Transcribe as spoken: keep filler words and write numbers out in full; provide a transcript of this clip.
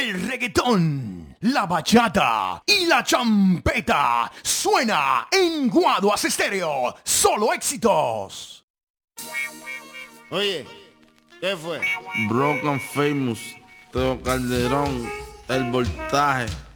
El reggaetón, la bachata y la champeta suena en Guaduas Estéreo. Solo éxitos. Oye, ¿qué fue? Broken Famous, Teo Calderón, El Voltaje.